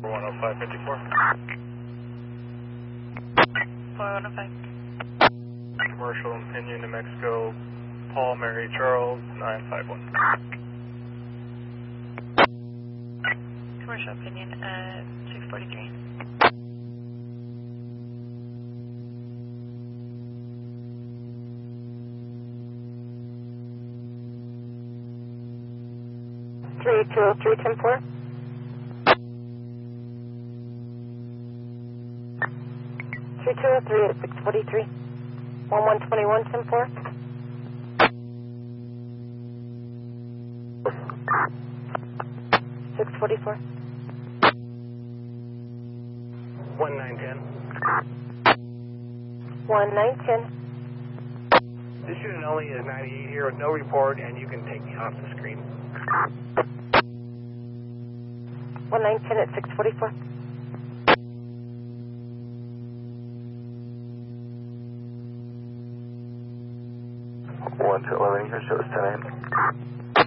10554. 4105. Commercial in Pinion, New Mexico, Paul, Mary, Charles, 951. Commercial opinion at 643. Three 203 10-4. 3203 at 643. 1121 10-4. 644. 1910. 1910. This unit only is 98 here with no report, and you can take me off the screen. 1910 at 644. 1 to 11 here, show us 10 a.m.